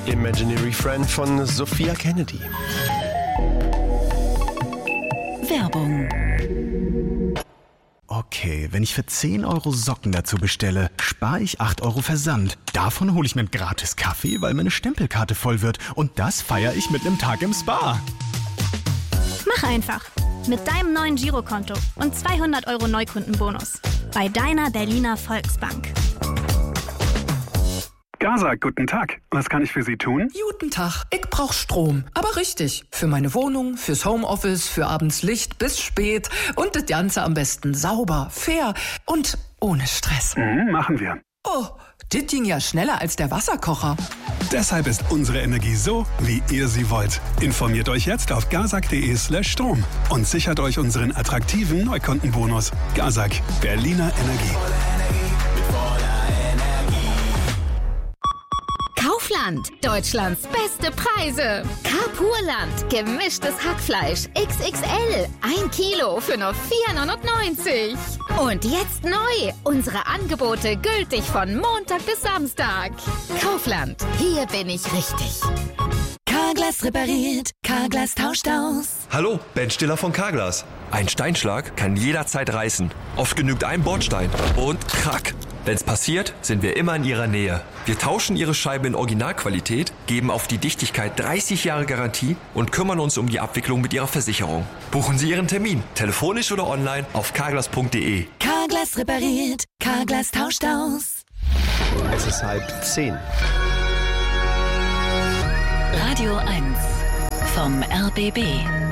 Imaginary Friend von Sophia Kennedy. Werbung. Okay, wenn ich für 10 Euro Socken dazu bestelle, spare ich 8 Euro Versand. Davon hole ich mir einen gratis Kaffee, weil meine Stempelkarte voll wird. Und das feiere ich mit einem Tag im Spa. Mach einfach. Mit deinem neuen Girokonto und 200 Euro Neukundenbonus. Bei deiner Berliner Volksbank. Gaza, guten Tag. Was kann ich für Sie tun? Guten Tag. Ich brauch Strom. Aber richtig. Für meine Wohnung, fürs Homeoffice, für abends Licht bis spät. Und das Ganze am besten sauber, fair und ohne Stress. Machen wir. Oh, das ging ja schneller als der Wasserkocher. Deshalb ist unsere Energie so, wie ihr sie wollt. Informiert euch jetzt auf gazak.de/Strom und sichert euch unseren attraktiven Neukundenbonus. Gazak, Berliner Energie. Kaufland, Deutschlands beste Preise. Carpurland, gemischtes Hackfleisch XXL, 1 Kilo für nur 4,99 €. Und jetzt neu, unsere Angebote gültig von Montag bis Samstag. Kaufland, hier bin ich richtig. Carglass repariert, Carglass tauscht aus. Hallo, Ben Stiller von Carglass. Ein Steinschlag kann jederzeit reißen. Oft genügt ein Bordstein und krack. Wenn's passiert, sind wir immer in Ihrer Nähe. Wir tauschen Ihre Scheibe in Originalqualität, geben auf die Dichtigkeit 30 Jahre Garantie und kümmern uns um die Abwicklung mit Ihrer Versicherung. Buchen Sie Ihren Termin, telefonisch oder online auf carglass.de. Carglass repariert, Carglass tauscht aus. Es ist 9:30. Radio 1 vom RBB.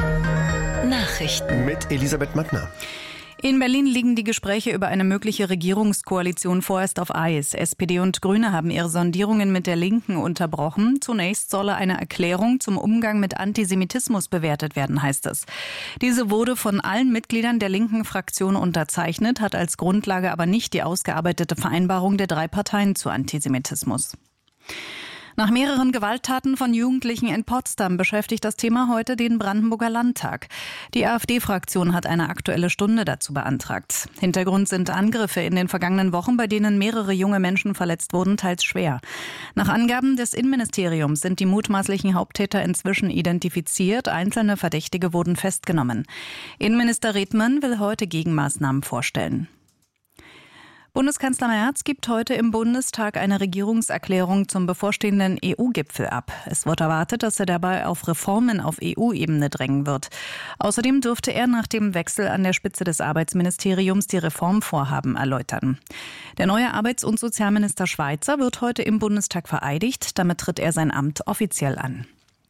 Nachrichten Mit Elisabeth Mattner. In Berlin liegen die Gespräche über eine mögliche Regierungskoalition vorerst auf Eis. SPD und Grüne haben ihre Sondierungen mit der Linken unterbrochen. Zunächst solle eine Erklärung zum Umgang mit Antisemitismus bewertet werden, heißt es. Diese wurde von allen Mitgliedern der linken Fraktion unterzeichnet, hat als Grundlage aber nicht die ausgearbeitete Vereinbarung der 3 Parteien zu Antisemitismus. Nach mehreren Gewalttaten von Jugendlichen in Potsdam beschäftigt das Thema heute den Brandenburger Landtag. Die AfD-Fraktion hat eine Aktuelle Stunde dazu beantragt. Hintergrund sind Angriffe in den vergangenen Wochen, bei denen mehrere junge Menschen verletzt wurden, teils schwer. Nach Angaben des Innenministeriums sind die mutmaßlichen Haupttäter inzwischen identifiziert. Einzelne Verdächtige wurden festgenommen. Innenminister Redmann will heute Gegenmaßnahmen vorstellen. Bundeskanzler Merz gibt heute im Bundestag eine Regierungserklärung zum bevorstehenden EU-Gipfel ab. Es wird erwartet, dass er dabei auf Reformen auf EU-Ebene drängen wird. Außerdem dürfte er nach dem Wechsel an der Spitze des Arbeitsministeriums die Reformvorhaben erläutern. Der neue Arbeits- und Sozialminister Schweizer wird heute im Bundestag vereidigt. Damit tritt er sein Amt offiziell an.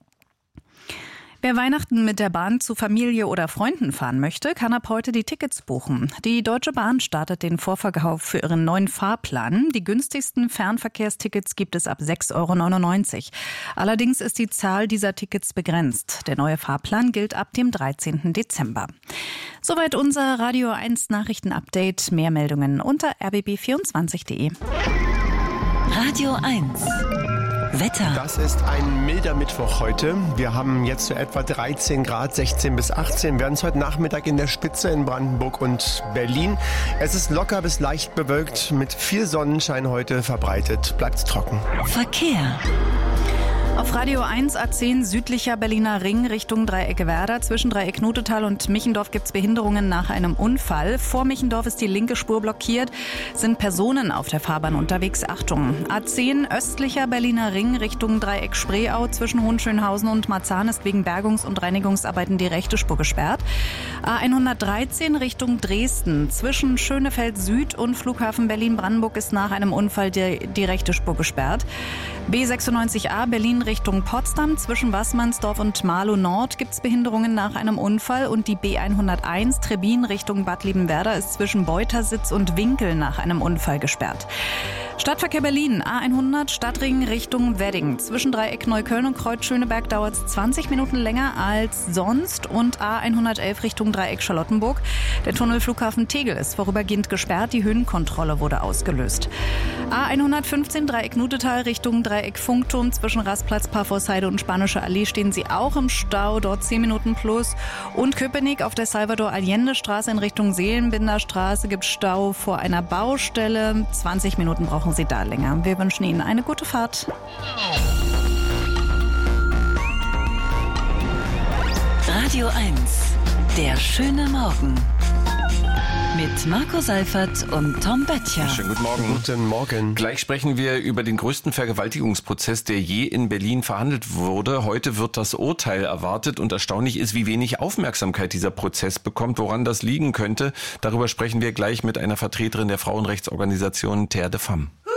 Wer Weihnachten mit der Bahn zu Familie oder Freunden fahren möchte, kann ab heute die Tickets buchen. Die Deutsche Bahn startet den Vorverkauf für ihren neuen Fahrplan. Die günstigsten Fernverkehrstickets gibt es ab 6,99 €. Allerdings ist die Zahl dieser Tickets begrenzt. Der neue Fahrplan gilt ab dem 13. Dezember. Soweit unser Radio 1 Nachrichten-Update. Mehr Meldungen unter rbb24.de. Radio 1 Wetter. Das ist ein milder Mittwoch heute. Wir haben jetzt so etwa 13 Grad, 16 bis 18. Werden es heute Nachmittag in der Spitze in Brandenburg und Berlin. Es ist locker bis leicht bewölkt mit viel Sonnenschein heute verbreitet. Bleibt trocken. Verkehr. Auf Radio 1 A10 südlicher Berliner Ring Richtung Dreieck Werder. Zwischen Dreieck Notetal und Michendorf gibt es Behinderungen nach einem Unfall. Vor Michendorf ist die linke Spur blockiert. Sind Personen auf der Fahrbahn unterwegs? Achtung. A10 östlicher Berliner Ring Richtung Dreieck Spreeau. Zwischen Hohenschönhausen und Marzahn ist wegen Bergungs- und Reinigungsarbeiten die rechte Spur gesperrt. A113 Richtung Dresden. Zwischen Schönefeld Süd und Flughafen Berlin-Brandenburg ist nach einem Unfall die rechte Spur gesperrt. B96A Berlin Richtung Potsdam. Zwischen Wassmannsdorf und Marlow Nord gibt es Behinderungen nach einem Unfall. Und die B101 Trebin Richtung Bad Liebenwerda ist zwischen Beutersitz und Winkel nach einem Unfall gesperrt. Stadtverkehr Berlin, A100 Stadtring Richtung Wedding. Zwischen Dreieck Neukölln und Kreuz Schöneberg dauert es 20 Minuten länger als sonst. Und A111 Richtung Dreieck Charlottenburg. Der Tunnel Flughafen Tegel ist vorübergehend gesperrt. Die Höhenkontrolle wurde ausgelöst. A115 Dreieck Nudetal Richtung Dreieck Funkturm. Zwischen Rastplatz, Parforceheide und Spanische Allee stehen sie auch im Stau. Dort 10 Minuten plus. Und Köpenick auf der Salvador-Allende-Straße in Richtung Seelenbinderstraße gibt Stau vor einer Baustelle. 20 Minuten brauchen Sie da länger. Wir wünschen Ihnen eine gute Fahrt. Radio 1, der schöne Morgen. Mit Marco Seifert und Tom Böttcher. Schönen guten Morgen. Guten Morgen. Gleich sprechen wir über den größten Vergewaltigungsprozess, der je in Berlin verhandelt wurde. Heute wird das Urteil erwartet und erstaunlich ist, wie wenig Aufmerksamkeit dieser Prozess bekommt, woran das liegen könnte. Darüber sprechen wir gleich mit einer Vertreterin der Frauenrechtsorganisation Terre de Femmes.